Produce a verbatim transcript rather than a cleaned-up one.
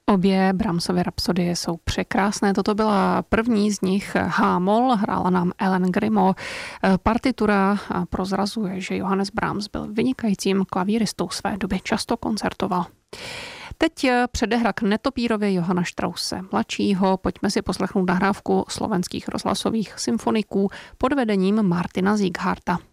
Obě Brahmsovy rapsodie jsou překrásné. Toto byla první z nich H-moll, hrála nám Ellen Grimo. Partitura prozrazuje, že Johannes Brahms byl vynikajícím klavíristou své doby, často koncertoval. Teď předehra k netopírovi Johana Strausse mladšího. Pojďme si poslechnout nahrávku slovenských rozhlasových symfoniků pod vedením Martina Siegharta.